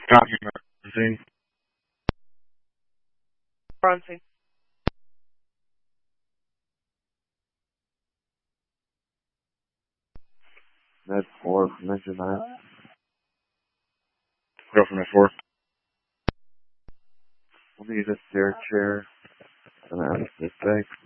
Document. Bronson. Med 4, mention that. Go from Med 4. We'll need a stair chair and a stick bag.